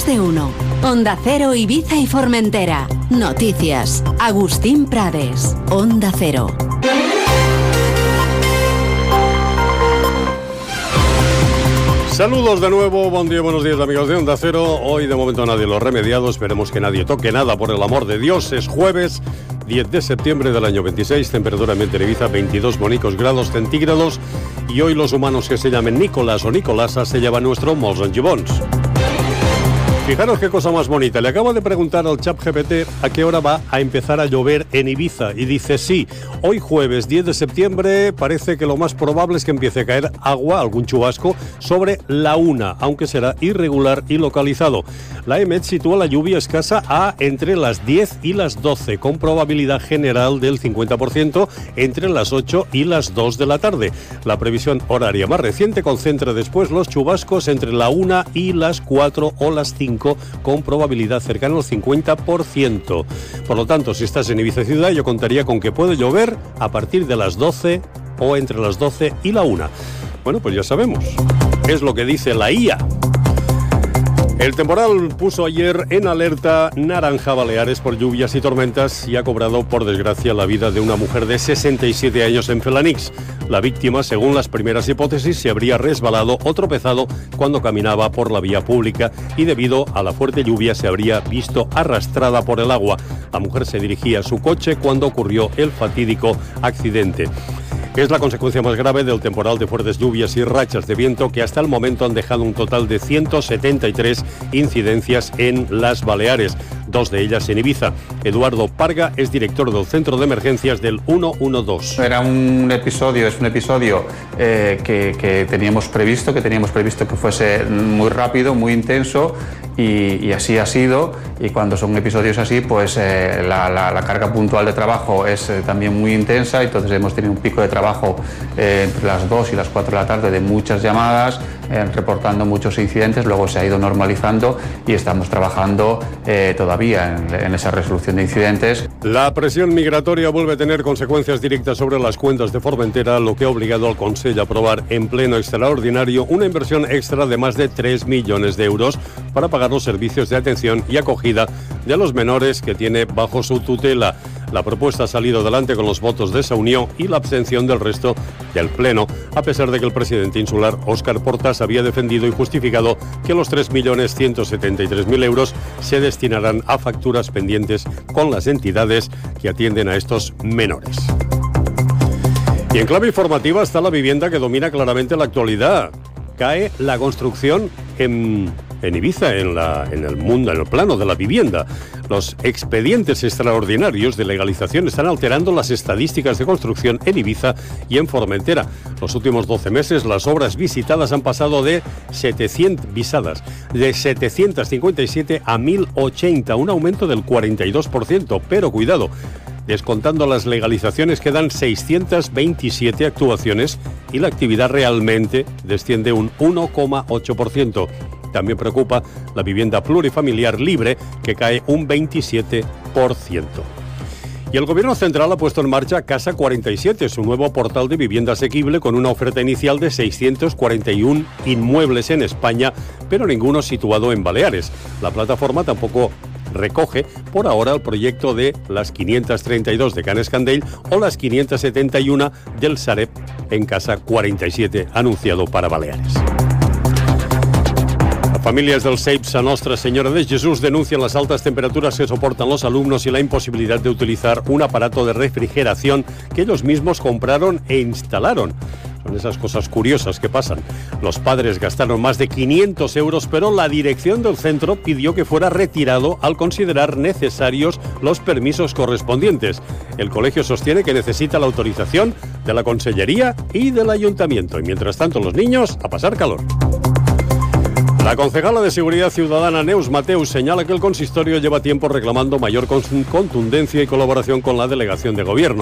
de uno. Onda Cero, Ibiza y Formentera. Noticias. Agustín Prades. Onda Cero. Saludos de nuevo, buen día, buenos días amigos de Onda Cero. Hoy de momento nadie lo ha remediado, esperemos que nadie toque nada por el amor de Dios. Es jueves 10 de septiembre del año 26, temperatura ambiente en Ibiza 22 bonicos grados centígrados y hoy los humanos que se llamen Nicolás o Nicolasa se llevan nuestro Molts and Gibons. Fijaros qué cosa más bonita. Le acabo de preguntar al ChatGPT a qué hora va a empezar a llover en Ibiza y dice sí, hoy jueves 10 de septiembre parece que lo más probable es que empiece a caer agua, algún chubasco, sobre la 1, aunque será irregular y localizado. La EMET sitúa la lluvia escasa a entre las 10 y las 12, con probabilidad general del 50% entre las 8 y las 2 de la tarde. La previsión horaria más reciente concentra después los chubascos entre la 1 y las 4 o las 5, con probabilidad cercana al 50%. Por lo tanto, si estás en Ibiza ciudad, yo contaría con que puede llover a partir de las 12 o entre las 12 y la 1. Bueno, pues ya sabemos. Es lo que dice la IA. El temporal puso ayer en alerta naranja Baleares por lluvias y tormentas y ha cobrado, por desgracia, la vida de una mujer de 67 años en Felanix. La víctima, según las primeras hipótesis, se habría resbalado o tropezado cuando caminaba por la vía pública y debido a la fuerte lluvia se habría visto arrastrada por el agua. La mujer se dirigía a su coche cuando ocurrió el fatídico accidente. Es la consecuencia más grave del temporal de fuertes lluvias y rachas de viento que hasta el momento han dejado un total de 173 incidencias en las Baleares, 2 de ellas en Ibiza. Eduardo Parga es director del Centro de Emergencias del 112. Es un episodio que teníamos previsto que fuese muy rápido, muy intenso y así ha sido. Y cuando son episodios así, pues la carga puntual de trabajo es también muy intensa, entonces hemos tenido un pico de trabajo entre las 2 y las 4 de la tarde de muchas llamadas, reportando muchos incidentes, luego se ha ido normalizando y estamos trabajando todavía en esa resolución de incidentes. La presión migratoria vuelve a tener consecuencias directas sobre las cuentas de Formentera, lo que ha obligado al Consell a aprobar en pleno extraordinario una inversión extra de más de 3 millones de euros para pagar los servicios de atención y acogida de los menores que tiene bajo su tutela. La propuesta ha salido adelante con los votos de esa unión y la abstención del resto del Pleno, a pesar de que el presidente insular, Óscar Portas, había defendido y justificado que los 3.173.000 euros se destinarán a facturas pendientes con las entidades que atienden a estos menores. Y en clave informativa está la vivienda que domina claramente la actualidad. Cae la construcción en Ibiza, en el mundo, en el plano de la vivienda. Los expedientes extraordinarios de legalización están alterando las estadísticas de construcción en Ibiza y en Formentera. Los últimos 12 meses las obras visitadas han pasado de 757 a 1080, un aumento del 42%, pero cuidado, descontando las legalizaciones quedan 627 actuaciones y la actividad realmente desciende un 1,8%. También preocupa la vivienda plurifamiliar libre, que cae un 27%. Y el Gobierno Central ha puesto en marcha Casa 47, su nuevo portal de vivienda asequible con una oferta inicial de 641 inmuebles en España, pero ninguno situado en Baleares. La plataforma tampoco recoge por ahora el proyecto de las 532 de Can Escandell o las 571 del Sareb en Casa 47, anunciado para Baleares. Familias del CEIP Sa Nostra Senyora de Jesús denuncian las altas temperaturas que soportan los alumnos y la imposibilidad de utilizar un aparato de refrigeración que ellos mismos compraron e instalaron. Son esas cosas curiosas que pasan. Los padres gastaron más de 500 euros, pero la dirección del centro pidió que fuera retirado al considerar necesarios los permisos correspondientes. El colegio sostiene que necesita la autorización de la Consellería y del Ayuntamiento. Y mientras tanto, los niños a pasar calor. La concejala de Seguridad Ciudadana, Neus Mateus, señala que el consistorio lleva tiempo reclamando mayor contundencia y colaboración con la delegación de gobierno.